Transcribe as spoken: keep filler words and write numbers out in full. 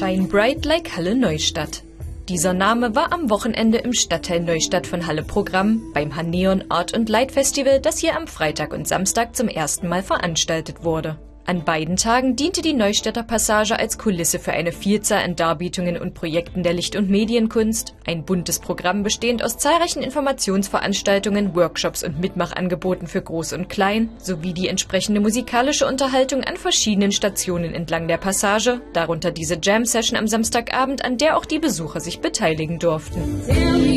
Shine Bright Like Halle Neustadt. Dieser Name war am Wochenende im Stadtteil Neustadt von Halle Programm beim Haneon Art und Light Festival, das hier am Freitag und Samstag zum ersten Mal veranstaltet wurde. An beiden Tagen diente die Neustädter Passage als Kulisse für eine Vielzahl an Darbietungen und Projekten der Licht- und Medienkunst, ein buntes Programm bestehend aus zahlreichen Informationsveranstaltungen, Workshops und Mitmachangeboten für Groß und Klein, sowie die entsprechende musikalische Unterhaltung an verschiedenen Stationen entlang der Passage, darunter diese Jam-Session am Samstagabend, an der auch die Besucher sich beteiligen durften.